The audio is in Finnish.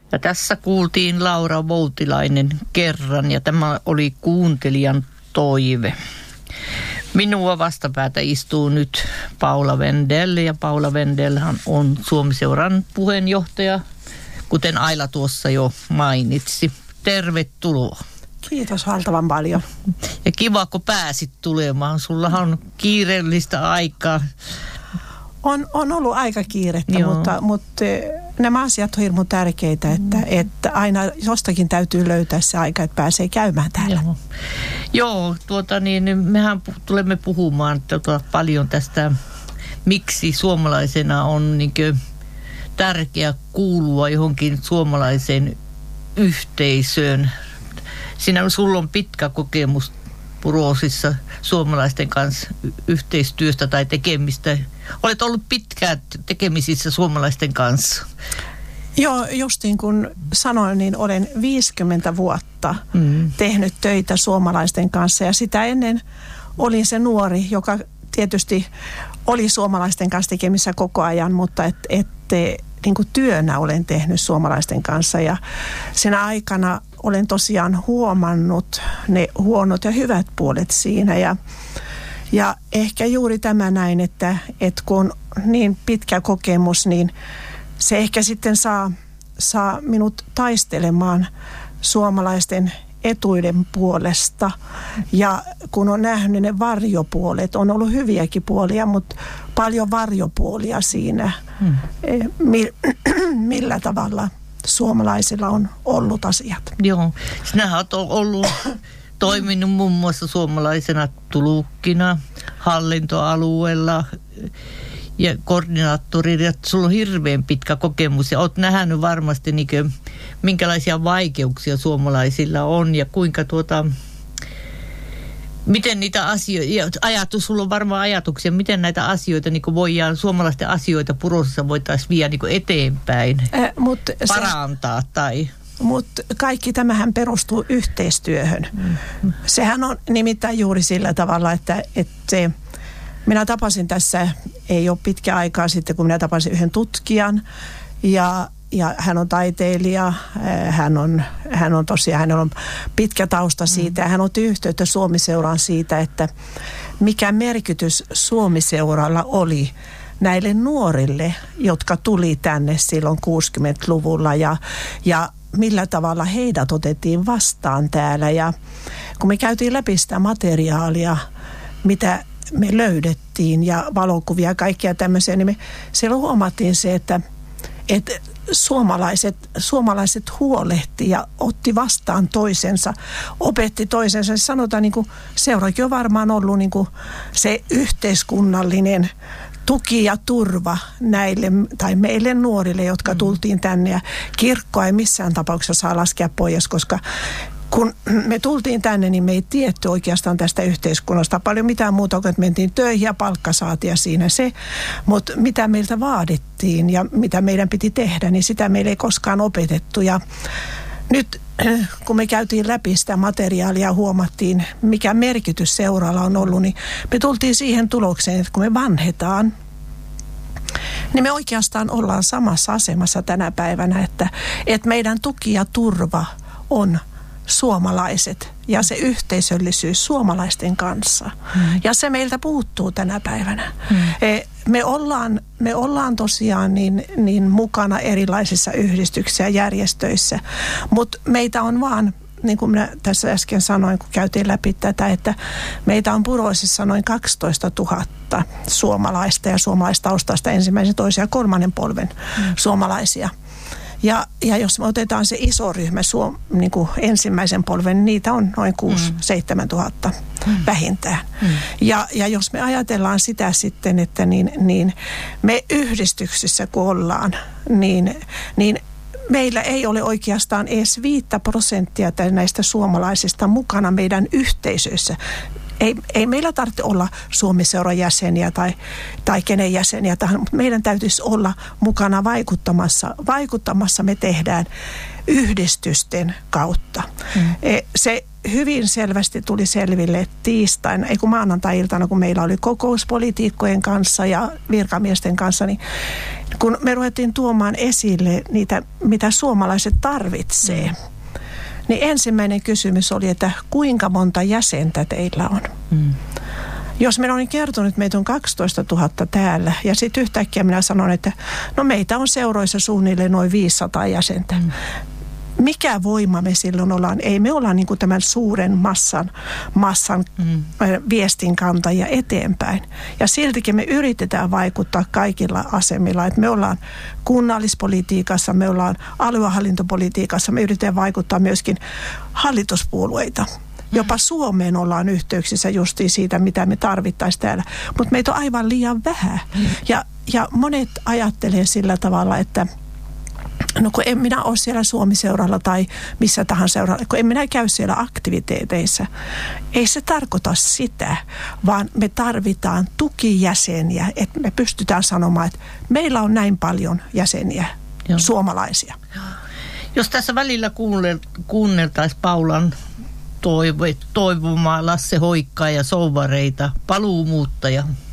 Ja tässä kuultiin Laura Voutilainen kerran ja tämä oli kuuntelijan toive. Minua vastapäätä istuu nyt Paula Wendell ja Paula Wendellhan on Suomi-seuran puheenjohtaja, kuten Aila tuossa jo mainitsi. Tervetuloa. Kiitos valtavan paljon. Ja kiva, kun pääsit tulemaan. Sullahan on kiireellistä aikaa. On ollut aika kiirettä, mutta nämä asiat on hirmu tärkeitä, että aina jostakin täytyy löytää se aika, että pääsee käymään täällä. Joo, mehän tulemme puhumaan paljon tästä, miksi suomalaisena on tärkeää kuulua johonkin suomalaiseen yhteisöön. Sulla on pitkä kokemus Puroosissa suomalaisten kanssa yhteistyöstä tai tekemistä. Olet ollut pitkään tekemisissä suomalaisten kanssa. Joo, justiin kun sanoin, niin olen 50 vuotta tehnyt töitä suomalaisten kanssa. Ja sitä ennen olin se nuori, joka tietysti oli suomalaisten kanssa tekemissä koko ajan, mutta niin kuin työnä olen tehnyt suomalaisten kanssa. Ja siinä aikana olen tosiaan huomannut ne huonot ja hyvät puolet siinä. Ja ehkä juuri tämä näin, että kun on niin pitkä kokemus, niin se ehkä sitten saa minut taistelemaan suomalaisten etuiden puolesta. Ja kun on nähnyt ne varjopuolet, on ollut hyviäkin puolia, mutta paljon varjopuolia siinä, millä tavalla suomalaisilla on ollut asiat. Joo, sinähän olet toiminut muun muassa suomalaisena tulukkina hallintoalueella ja koordinaattori, ja sulla on hirveän pitkä kokemus ja olet nähnyt varmasti minkälaisia vaikeuksia suomalaisilla on ja kuinka miten niitä asioita, sulla on varmaan ajatuksia, miten näitä asioita voidaan, suomalaisten asioita Puroosissa voitaisiin viedä eteenpäin, parantaa tai... Mutta kaikki tämähän perustuu yhteistyöhön. Sehän on nimittäin juuri sillä tavalla, että minä tapasin tässä, ei ole pitkä aikaa sitten, kun minä tapasin yhden tutkijan ja hän on taiteilija, hän on tosiaan, hänellä on pitkä tausta siitä ja hän otti yhteyttä Suomi-seuraan siitä, että mikä merkitys Suomi-seuralla oli näille nuorille, jotka tuli tänne silloin 60-luvulla ja millä tavalla heidät otettiin vastaan täällä. Ja kun me käytiin läpi sitä materiaalia, mitä me löydettiin ja valokuvia ja kaikkia tämmöisiä, niin me siellä huomattiin se, että suomalaiset huolehti ja otti vastaan toisensa, opetti toisensa. Sanotaan, seurakin on varmaan ollut se yhteiskunnallinen tuki ja turva näille tai meille nuorille, jotka tultiin tänne. Ja kirkkoa ei missään tapauksessa saa laskea pois, koska kun me tultiin tänne, niin me ei tiedetty oikeastaan tästä yhteiskunnasta paljon mitään muuta, kun mentiin töihin ja palkka saatiin ja siinä se. Mutta mitä meiltä vaadittiin ja mitä meidän piti tehdä, niin sitä meillä ei koskaan opetettu. Ja nyt kun me käytiin läpi sitä materiaalia ja huomattiin, mikä merkitys seuralla on ollut, niin me tultiin siihen tulokseen, että kun me vanhetaan, niin me oikeastaan ollaan samassa asemassa tänä päivänä, että meidän tuki ja turva on suomalaiset ja se yhteisöllisyys suomalaisten kanssa. Ja se meiltä puuttuu tänä päivänä. Me ollaan tosiaan niin mukana erilaisissa yhdistyksissä ja järjestöissä, mutta meitä on vaan, niin kuin minä tässä äsken sanoin, kun käytiin läpi tätä, että meitä on Puroosissa noin 12 000 suomalaista ja suomalaistaustaista ensimmäisen, toisen ja kolmannen polven suomalaisia. Ja jos me otetaan se iso ryhmä, niin kuin ensimmäisen polven, niin niitä on noin 6-7 tuhatta vähintään. Ja jos me ajatellaan sitä sitten, että niin me yhdistyksissä kun ollaan, niin meillä ei ole oikeastaan edes 5% näistä suomalaisista mukana meidän yhteisöissä. Ei meillä tarvitse olla Suomi-seuran jäseniä tai kenen jäseniä, mutta meidän täytyisi olla mukana vaikuttamassa me tehdään yhdistysten kautta. Se hyvin selvästi tuli selville maanantai-iltana, kun meillä oli kokous poliitikkojen kanssa ja virkamiesten kanssa, niin kun me ruvettiin tuomaan esille niitä, mitä suomalaiset tarvitsee, niin ensimmäinen kysymys oli, että kuinka monta jäsentä teillä on? Jos minä olin kertonut, että meitä on 12 000 täällä ja sitten yhtäkkiä minä sanon, että no meitä on seuroissa suunnilleen noin 500 jäsentä. Mikä voima me silloin ollaan? Ei me olla niin kuin tämän suuren massan viestinkantajia eteenpäin. Ja siltikin me yritetään vaikuttaa kaikilla asemilla. Että me ollaan kunnallispolitiikassa, me ollaan aluehallintopolitiikassa, me yritetään vaikuttaa myöskin hallituspuolueita. Jopa Suomeen ollaan yhteyksissä justiin siitä, mitä me tarvittaisiin täällä. Mutta meitä on aivan liian vähän. Ja monet ajattelee sillä tavalla, että no kun en minä ole siellä Suomi-seuralla tai missä tahansa seuralla, kun en minä käy siellä aktiviteeteissa. Ei se tarkoita sitä, vaan me tarvitaan tukijäseniä, että me pystytään sanomaan, että meillä on näin paljon jäseniä, suomalaisia. Jos tässä välillä kuunneltaisiin Paulan toivomaa Lasse Hoikkaa ja Souvareita, paluumuuttaja.